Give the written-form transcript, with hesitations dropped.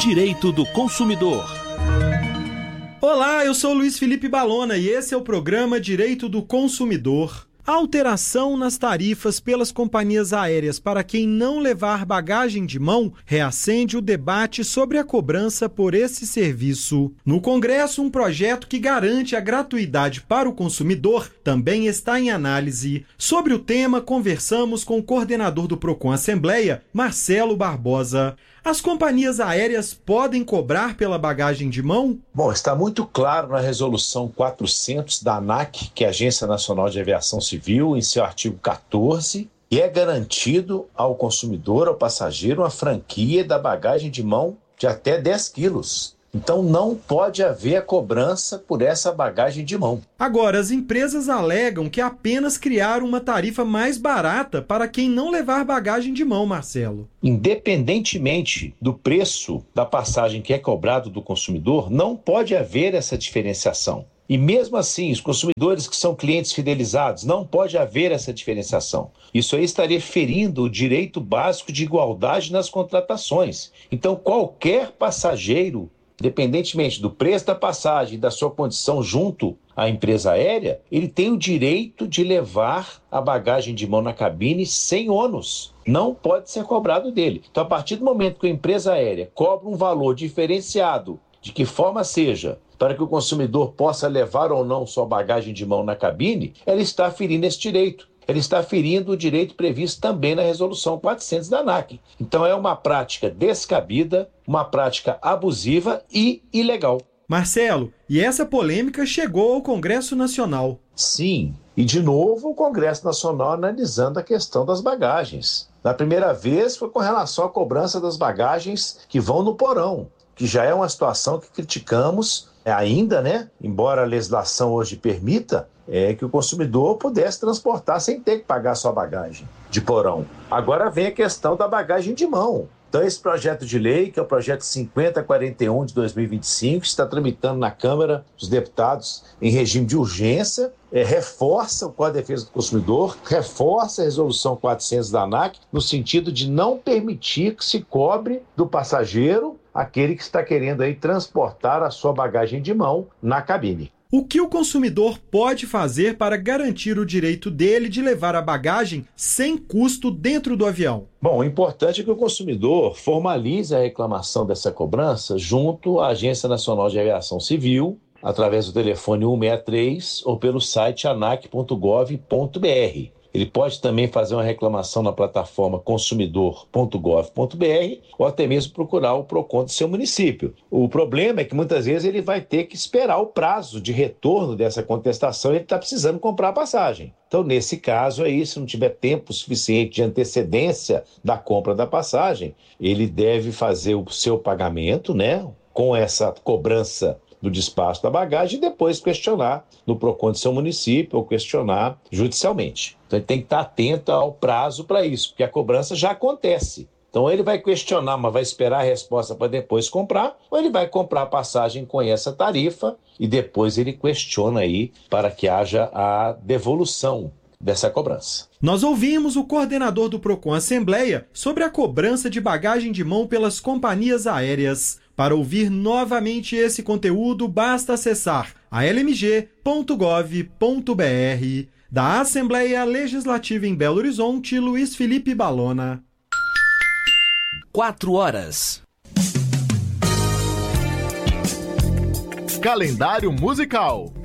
Direito do Consumidor. Olá, eu sou Luiz Felipe Balona e esse é o programa Direito do Consumidor. A alteração nas tarifas pelas companhias aéreas para quem não levar bagagem de mão reacende o debate sobre a cobrança por esse serviço. No Congresso, um projeto que garante a gratuidade para o consumidor também está em análise. Sobre o tema, conversamos com o coordenador do Procon Assembleia, Marcelo Barbosa. As companhias aéreas podem cobrar pela bagagem de mão? Bom, está muito claro na Resolução 400 da ANAC, que é a Agência Nacional de Aviação Civil, em seu artigo 14, e é garantido ao consumidor, ao passageiro, uma franquia da bagagem de mão de até 10 quilos. Então não pode haver a cobrança por essa bagagem de mão. Agora, as empresas alegam que apenas criaram uma tarifa mais barata para quem não levar bagagem de mão, Marcelo. Independentemente do preço da passagem que é cobrado do consumidor, não pode haver essa diferenciação. E mesmo assim, os consumidores que são clientes fidelizados, não pode haver essa diferenciação. Isso aí estaria ferindo o direito básico de igualdade nas contratações. Então, qualquer passageiro, independentemente do preço da passagem e da sua condição junto à empresa aérea, ele tem o direito de levar a bagagem de mão na cabine sem ônus. Não pode ser cobrado dele. Então, a partir do momento que a empresa aérea cobra um valor diferenciado, de que forma seja, para que o consumidor possa levar ou não sua bagagem de mão na cabine, ela está ferindo esse direito. Ele está ferindo o direito previsto também na Resolução 400 da ANAC. Então é uma prática descabida, uma prática abusiva e ilegal. Marcelo, e essa polêmica chegou ao Congresso Nacional. Sim, e de novo o Congresso Nacional analisando a questão das bagagens. Na primeira vez foi com relação à cobrança das bagagens que vão no porão, que já é uma situação que criticamos ainda, né? Embora a legislação hoje permita, que o consumidor pudesse transportar sem ter que pagar sua bagagem de porão. Agora vem a questão da bagagem de mão. Então esse projeto de lei, que é o projeto 5041 de 2025, está tramitando na Câmara dos Deputados em regime de urgência, reforça o Código de Defesa do Consumidor, reforça a Resolução 400 da ANAC, no sentido de não permitir que se cobre do passageiro aquele que está querendo aí transportar a sua bagagem de mão na cabine. O que o consumidor pode fazer para garantir o direito dele de levar a bagagem sem custo dentro do avião? Bom, o importante é que o consumidor formalize a reclamação dessa cobrança junto à Agência Nacional de Aviação Civil, através do telefone 163 ou pelo site anac.gov.br. Ele pode também fazer uma reclamação na plataforma consumidor.gov.br ou até mesmo procurar o Procon do seu município. O problema é que muitas vezes ele vai ter que esperar o prazo de retorno dessa contestação e ele está precisando comprar a passagem. Então, nesse caso aí, se não tiver tempo suficiente de antecedência da compra da passagem, ele deve fazer o seu pagamento, né, com essa cobrança do despacho da bagagem e depois questionar no Procon do seu município ou questionar judicialmente. Então ele tem que estar atento ao prazo para isso, porque a cobrança já acontece. Então ele vai questionar, mas vai esperar a resposta para depois comprar, ou ele vai comprar a passagem com essa tarifa e depois ele questiona aí para que haja a devolução dessa cobrança. Nós ouvimos o coordenador do Procon Assembleia sobre a cobrança de bagagem de mão pelas companhias aéreas. Para ouvir novamente esse conteúdo, basta acessar almg.gov.br. Da Assembleia Legislativa em Belo Horizonte, Luiz Felipe Balona. 4 horas. Calendário musical.